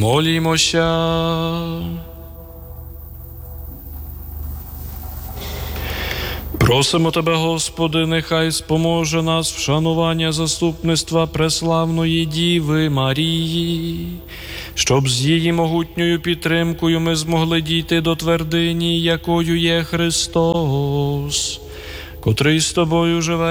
Помолімося. Просимо Тебе, Господи, нехай споможе нас вшанування заступництва преславної Діви Марії, щоб з її могутньою підтримкою ми змогли дійти до твердині, якою є Христос, котрий з Тобою живе